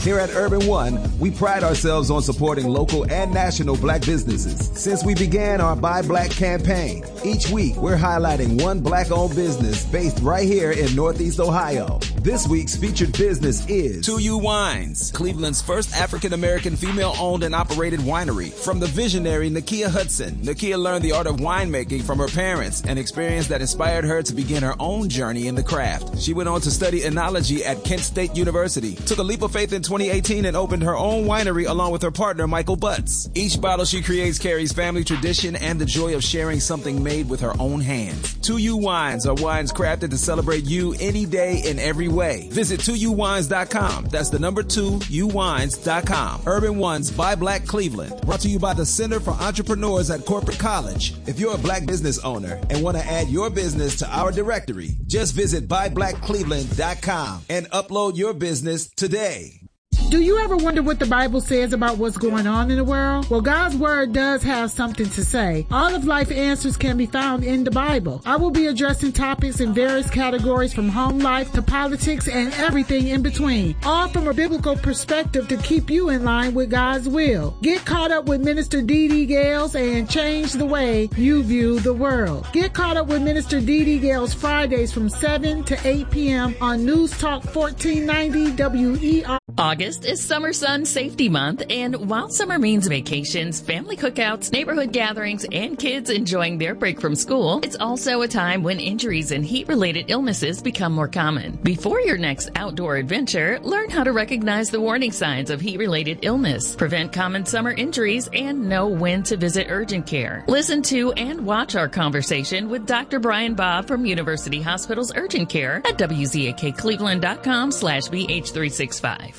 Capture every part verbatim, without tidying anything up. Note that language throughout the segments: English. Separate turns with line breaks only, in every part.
Here at Urban One, we pride ourselves on supporting local and national black businesses. Since we began our Buy Black campaign, each week we're highlighting one black-owned business based right here in Northeast Ohio. This week's featured business is two U Wines, Cleveland's first African-American female-owned and operated winery. From the visionary Nakia Hudson, Nakia learned the art of winemaking from her parents, an experience that inspired her to begin her own journey in the craft. She went on to study enology at Kent State University, took a leap of faith in twenty eighteen and opened her own winery along with her partner Michael Butts. Each bottle she creates carries family tradition and the joy of sharing something made with her own hands. two U Wines are wines crafted to celebrate you any day in every way. Visit two u wines dot com. That's the number two u wines dot com. Urban One's Buy Black Cleveland. Brought to you by the Center for Entrepreneurs at Corporate College. If you're a black business owner and want to add your business to our directory, just visit buy black cleveland dot com and upload your business today.
Do you ever wonder what the Bible says about what's going on in the world? Well, God's Word does have something to say. All of life answers can be found in the Bible. I will be addressing topics in various categories from home life to politics and everything in between, all from a biblical perspective to keep you in line with God's will. Get caught up with Minister Dee Dee Gales and change the way you view the world. Get caught up with Minister Dee Dee Gales Fridays from seven to eight p.m. on News Talk fourteen ninety W E R.
August is Summer Sun Safety Month, and while summer means vacations, family cookouts, neighborhood gatherings, and kids enjoying their break from school, it's also a time when injuries and heat-related illnesses become more common. Before your next outdoor adventure, learn how to recognize the warning signs of heat-related illness, prevent common summer injuries, and know when to visit urgent care. Listen to and watch our conversation with Doctor Brian Bob from University Hospital's Urgent Care at w z a k cleveland dot com slash b h three six five.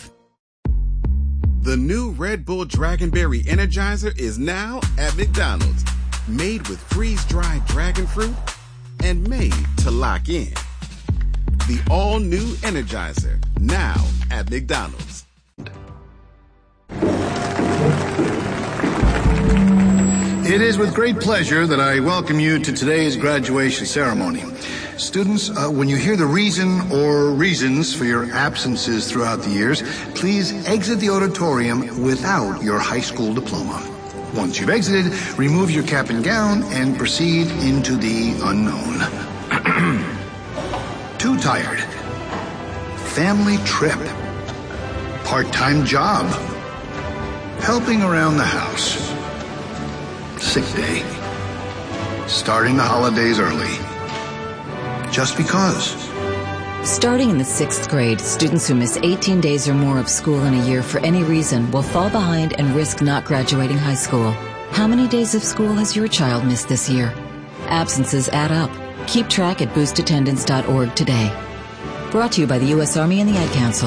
The new Red Bull Dragonberry Energizer is now at McDonald's. Made with freeze-dried dragon fruit and made to lock in. The all-new Energizer, now at McDonald's.
It is with great pleasure that I welcome you to today's graduation ceremony. Students, uh, when you hear the reason or reasons for your absences throughout the years, please exit the auditorium without your high school diploma. Once you've exited, remove your cap and gown and proceed into the unknown. Too tired. Family trip. Part-time job. Helping around the house. Sick day. Starting the holidays early. Just because.
Starting in the sixth grade, students who miss eighteen days or more of school in a year for any reason will fall behind and risk not graduating high school. How many days of school has your child missed this year? Absences add up. Keep track at boost attendance dot org today. Brought to you by the U S Army and the Ad Council.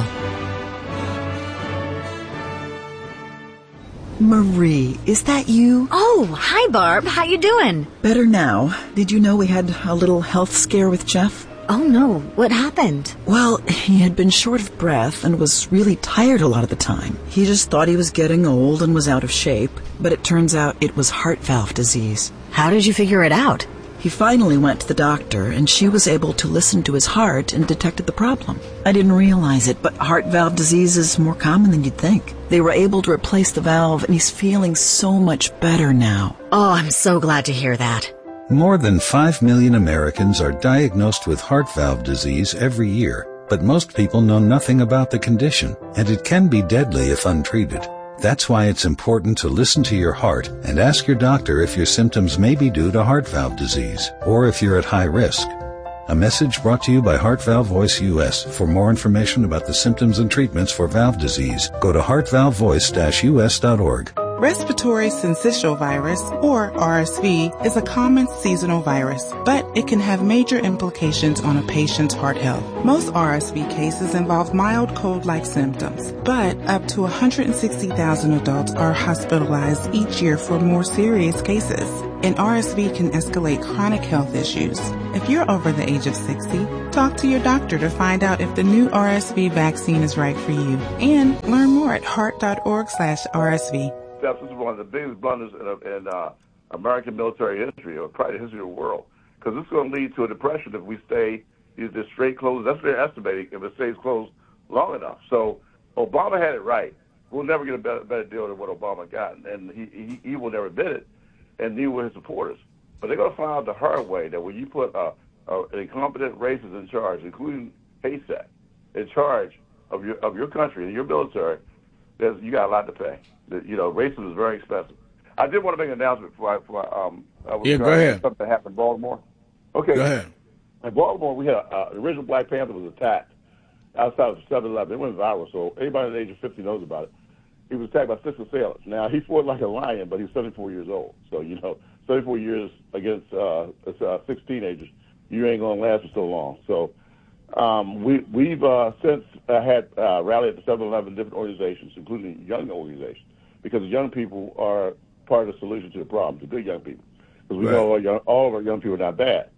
Marie, is that you?
Oh, hi, Barb. How you doing?
Better now. Did you know we had a little health scare with Jeff?
Oh, no. What happened?
Well, he had been short of breath and was really tired a lot of the time. He just thought he was getting old and was out of shape, but it turns out it was heart valve disease.
How did you figure it out?
He finally went to the doctor, and she was able to listen to his heart and detected the problem. I didn't realize it, but heart valve disease is more common than you'd think. They were able to replace the valve, and he's feeling so much better now.
Oh, I'm so glad to hear that.
More than five million Americans are diagnosed with heart valve disease every year, but most people know nothing about the condition, and it can be deadly if untreated. That's why it's important to listen to your heart and ask your doctor if your symptoms may be due to heart valve disease or if you're at high risk. A message brought to you by Heart Valve Voice U S. For more information about the symptoms and treatments for valve disease, go to heart valve voice dash u s dot org.
Respiratory syncytial virus, or R S V, is a common seasonal virus, but it can have major implications on a patient's heart health. Most R S V cases involve mild cold-like symptoms, but up to one hundred sixty thousand adults are hospitalized each year for more serious cases. And R S V can escalate chronic health issues. If you're over the age of sixty, talk to your doctor to find out if the new R S V vaccine is right for you. And learn more at heart dot org slash R S V.
This is one of the biggest blunders in, in uh, American military history, or probably the history of the world, because this is going to lead to a depression if we stay either straight closed. That's what they're estimating, if it stays closed long enough. So Obama had it right. We'll never get a better, better deal than what Obama got, and he, he, he will never admit it, and neither will his supporters. But they're going to find out the hard way that when you put uh, uh, an incompetent racist in charge, including Haystack, in charge of your of your country and your military, there's, you got a lot to pay. The, you know, racism is very expensive. I did want to make an announcement before I, before I, um, I was
yeah, go ahead.
Something that happened in Baltimore. Okay.
Go ahead.
In Baltimore, we had uh, the original Black Panther was attacked outside of seven eleven. It went viral, so anybody at the age of fifty knows about it. He was attacked by six assailants. Now, he fought like a lion, but he was seventy-four years old. So, you know, seventy-four years against uh, uh, six teenagers, you ain't going to last for so long. So um, we, we've uh, since uh, had uh, rallied at the seven eleven different organizations, including young organizations, because young people are part of the solution to the problem, the good young people. Because we
right.
know all, young, all of our young people are not bad.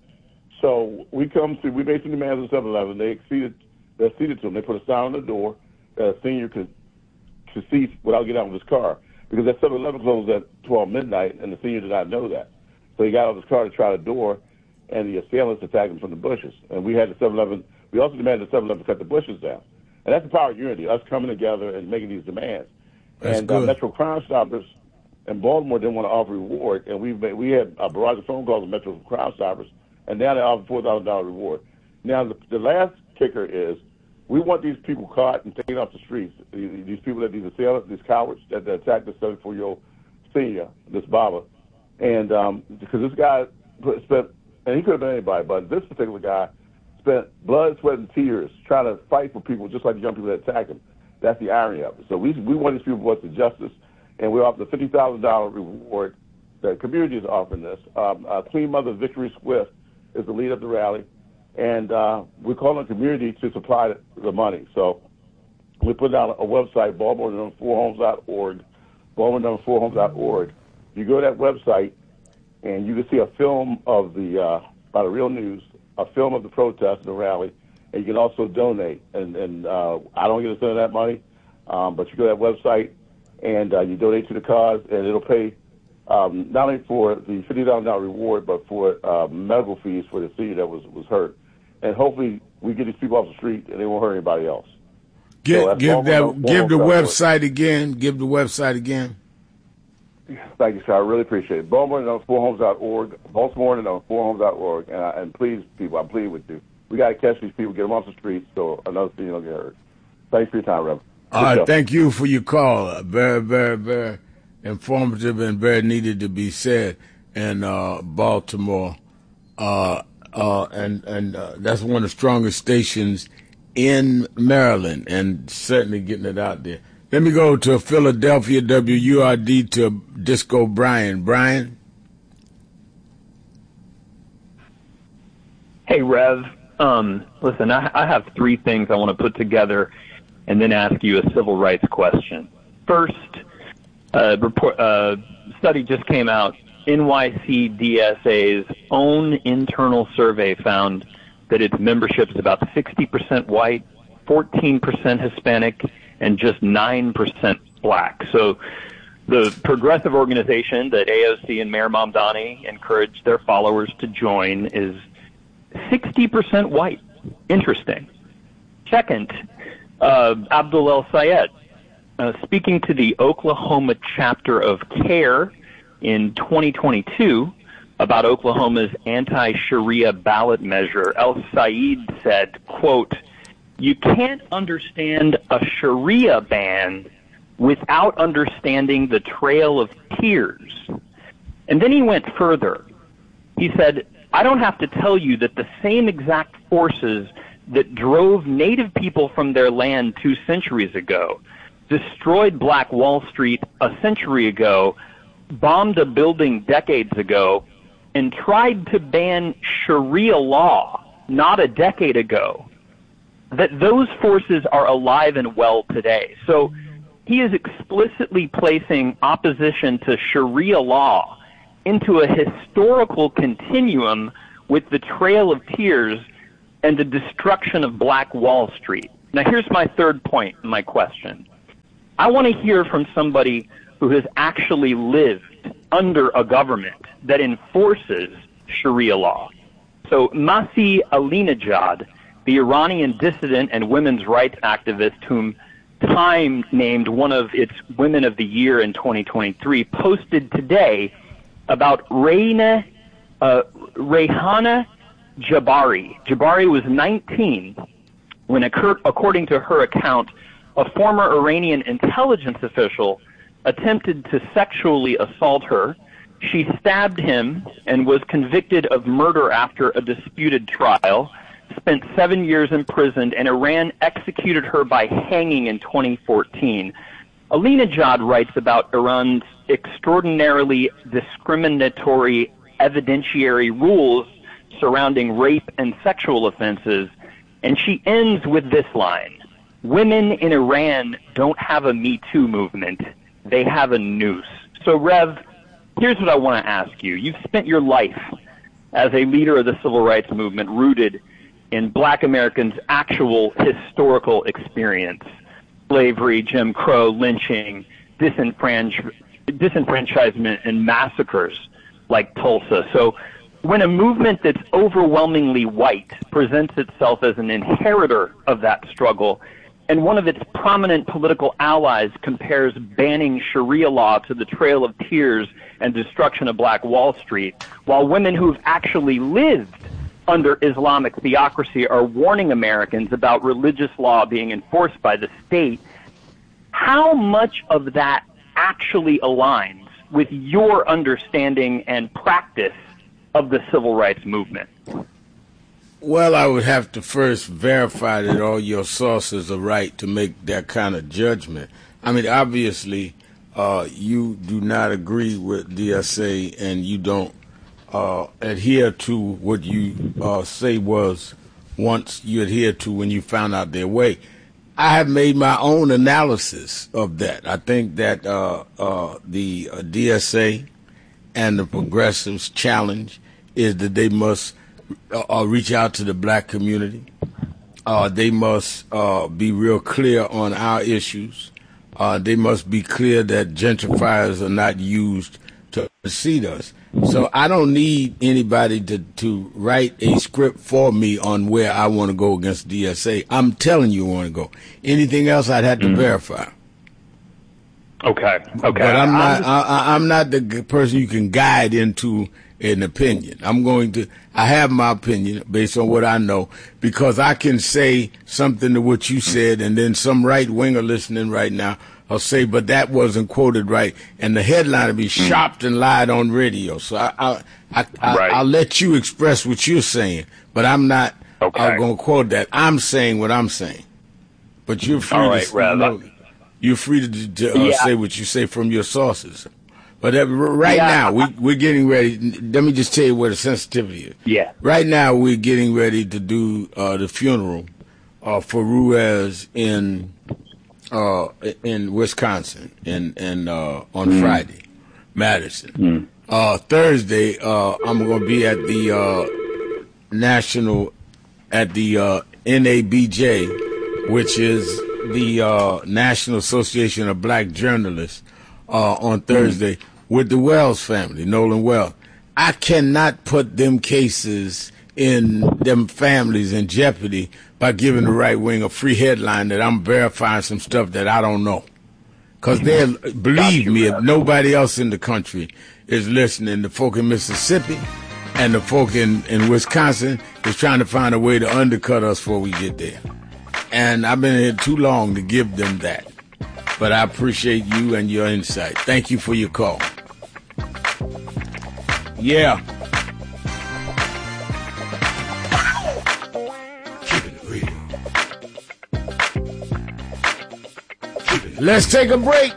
So we come to, we made some demands at seven eleven. They acceded, they acceded to them. They put a sign on the door that a senior could, could see without getting out of his car. Because that seven eleven closed at twelve midnight, and the senior did not know that. So he got out of his car to try the door, and the assailants attacked him from the bushes. And we had the seven eleven, we also demanded the seven eleven cut the bushes down. And that's the power of unity, us coming together and making these demands.
That's
and uh,
good.
Metro Crime Stoppers in Baltimore didn't want to offer reward, and we we had a barrage of phone calls with Metro Crime Stoppers, and now they offer four thousand dollars reward. Now, the, the last kicker is we want these people caught and taken off the streets, these people that these assailants, these cowards that, that attacked this seventy-four-year-old senior, this Baba. And um, because this guy spent, and he could have been anybody, but this particular guy spent blood, sweat, and tears trying to fight for people just like the young people that attacked him. That's the irony of it. So we we want these people brought to justice, and we offer the fifty thousand dollars reward. The community is offering this. Um, uh, Clean Mother Victory Swift is the lead of the rally, and uh, we're calling the community to supply the, the money. So we put out a website, baltimore number four homes dot org, baltimore number four homes dot org. You go to that website, and you can see a film of the, uh, by the Real News, a film of the protest and the rally, and you can also donate. And, and uh, I don't get a cent of that money, um, but you go to that website, and uh, you donate to the cause, and it'll pay um, not only for the fifty thousand dollars reward, but for uh, medical fees for the senior that was, was hurt. And hopefully we get these people off the street, and they won't hurt anybody else.
Get,
so
give that, give the website again. Give the website again.
Thank you, sir. I really appreciate it. Baltimore number four homes dot org, Baltimore number four homes dot org, and, I, and please, people, I'm pleading with you. We got to catch these people, get them off the streets, so another thing don't get hurt. Thanks for your time, Reverend.
All right, thank you for your call. Very, very, very informative and very needed to be said in uh, Baltimore, uh, uh, and and uh, that's one of the strongest stations in Maryland, and certainly getting it out there. Let me go to Philadelphia, W U R D, to Disco Brian. Brian?
Hey, Rev. Um, listen, I, I have three things I want to put together and then ask you a civil rights question. First, a report, uh, study just came out. N Y C D S A's own internal survey found that its membership is about sixty percent white, fourteen percent Hispanic, and just nine percent black. So the progressive organization that A O C and Mayor Mamdani encouraged their followers to join is sixty percent white. Interesting. Second, uh, Abdul El Sayed, uh, speaking to the Oklahoma chapter of CARE in twenty twenty-two about Oklahoma's anti-Sharia ballot measure, El Sayed said, quote, "You can't understand a Sharia ban without understanding the Trail of Tears." And then he went further. He said, "I don't have to tell you that the same exact forces that drove Native people from their land two centuries ago, destroyed Black Wall Street a century ago, bombed a building decades ago, and tried to ban Sharia law not a decade ago, that those forces are alive and well today." So he is explicitly placing opposition to Sharia law into a historical continuum with the Trail of Tears and the destruction of Black Wall Street. Now here's my third point in my question. I want to hear from somebody who has actually lived under a government that enforces Sharia law. So Masih Alinejad, the Iranian dissident and women's rights activist whom Time named one of its Women of the Year in twenty twenty-three, posted today about Reina, uh, Rehana Jabari. Jabari was nineteen when, according to her account, a former Iranian intelligence official attempted to sexually assault her. She stabbed him and was convicted of murder after a disputed trial, spent seven years imprisoned, and Iran executed her by hanging in twenty fourteen. Ahmadinejad writes about Iran's extraordinarily discriminatory evidentiary rules surrounding rape and sexual offenses, and she ends with this line: women in Iran don't have a Me Too movement, they have a noose. So, Rev, here's what I want to ask you. You've spent your life as a leader of the civil rights movement rooted in black Americans' actual historical experience: slavery, Jim Crow, lynching, disenfranch- disenfranchisement, and massacres like Tulsa. So when a movement that's overwhelmingly white presents itself as an inheritor of that struggle, and one of its prominent political allies compares banning Sharia law to the Trail of Tears and destruction of Black Wall Street, while women who've actually lived under Islamic theocracy are warning Americans about religious law being enforced by the state, how much of that actually aligns with your understanding and practice of the civil rights movement?
Well, I would have to first verify that all your sources are right to make that kind of judgment. I mean, obviously, uh, you do not agree with D S A and you don't uh, adhere to what you uh, say was once you adhered to when you found out their way. I have made my own analysis of that. I think that uh, uh, the uh, D S A and the progressives' challenge is that they must uh, reach out to the black community. Uh, they must uh, be real clear on our issues. Uh, they must be clear that gentrifiers are not used to seat us. So I don't need anybody to, to write a script for me on where I want to go against D S A. I'm telling you I want to go. Anything else I'd have to mm-hmm. verify.
Okay. Okay.
But I'm not.
I'm, just...
I, I'm not the person you can guide into an opinion. I'm going to. I have my opinion based on what I know, because I can say something to what you said, and then some right winger listening right now will say, "But that wasn't quoted right," and the headline will be "Shopped and Lied on Radio." So I, I, I, I
right.
I'll let you express what you're saying, but I'm not
okay.
going to quote that. I'm saying what I'm saying, but you're free
All right,
to.
Rev,
you know, You're free to, to uh,
yeah.
say what you say from your sources. But uh, right
yeah.
now, we, we're getting ready. Let me just tell you where the sensitivity is.
Yeah.
Right now, we're getting ready to do uh, the funeral uh, for Ruiz in uh, in Wisconsin and and uh, on mm. Friday, Madison. Mm. Uh, Thursday, uh, I'm going to be at the uh, national at the uh, N A B J, which is the uh, National Association of Black Journalists, uh, on Thursday mm. with the Wells family, Nolan Wells. I cannot put them cases in them families in jeopardy by giving the right wing a free headline that I'm verifying some stuff that I don't know. Because they believe me, if nobody else in the country is listening, the folk in Mississippi and the folk in, in Wisconsin is trying to find a way to undercut us before we get there. And I've been here too long to give them that. But I appreciate you and your insight. Thank you for your call. Yeah. Let's take a break.